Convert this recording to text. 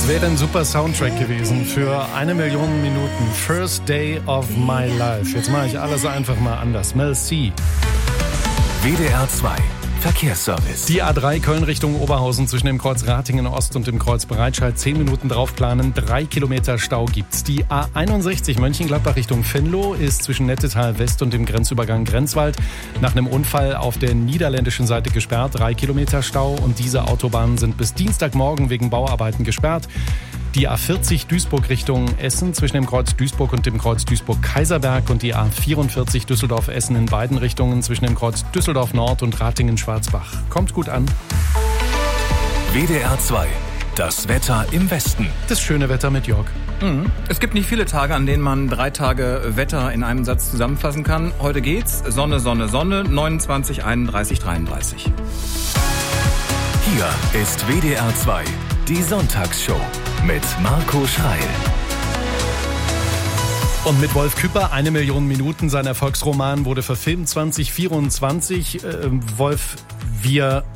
wäre ein super Soundtrack gewesen für 1 Million Minuten. First Day of My Life. Jetzt mache ich alles einfach mal anders. Mel C. WDR 2 Verkehrsservice. Die A3 Köln Richtung Oberhausen zwischen dem Kreuz Ratingen Ost und dem Kreuz Breitscheid 10 Minuten draufplanen. 3 Kilometer Stau gibt's. Die A61 Mönchengladbach Richtung Venlo ist zwischen Nettetal West und dem Grenzübergang Grenzwald nach einem Unfall auf der niederländischen Seite gesperrt. 3 Kilometer Stau und diese Autobahnen sind bis Dienstagmorgen wegen Bauarbeiten gesperrt. Die A40 Duisburg Richtung Essen zwischen dem Kreuz Duisburg und dem Kreuz Duisburg-Kaiserberg und die A44 Düsseldorf-Essen in beiden Richtungen zwischen dem Kreuz Düsseldorf-Nord und Ratingen-Schwarzbach. Kommt gut an. WDR 2, das Wetter im Westen. Das schöne Wetter mit Jörg. Es gibt nicht viele Tage, an denen man 3 Tage Wetter in einem Satz zusammenfassen kann. Heute geht's. Sonne, Sonne, Sonne, 29, 31, 33. Hier ist WDR 2, die Sonntagsshow mit Marco Schreil. Und mit Wolf Küpper, 1 Million Minuten, sein Erfolgsroman wurde verfilmt 2024. Wolf, wir